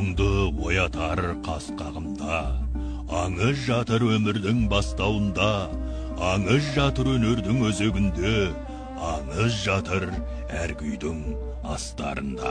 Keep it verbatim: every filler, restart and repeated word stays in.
Руыңды оятар қас қағымда, аңыз жатыр өмірдің бастауында, аңыз жатыр өнердің өзегінде, аңыз жатыр әр күйдің астарында.